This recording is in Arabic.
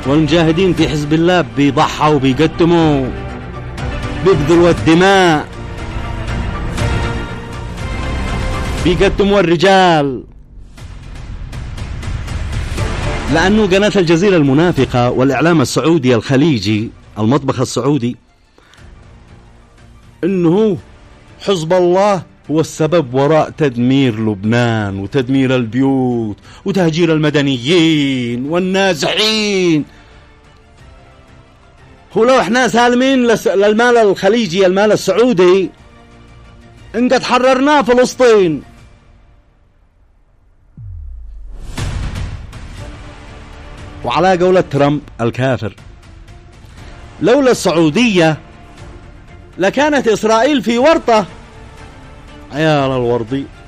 والمجاهدين في حزب الله بيضحوا وبيقدموا، بيبذلوا الدماء، بيقدموا الرجال. لأنه قناة الجزيرة المنافقة والإعلام السعودي الخليجي المطبخ السعودي إنه حزب الله هو السبب وراء تدمير لبنان وتدمير البيوت وتهجير المدنيين والنازحين. هو لو احنا سالمين للمال الخليجي المال السعودي ان قد حررناه فلسطين. وعلى قولة ترامب الكافر، لولا السعودية لكانت إسرائيل في ورطة. عيال الوردي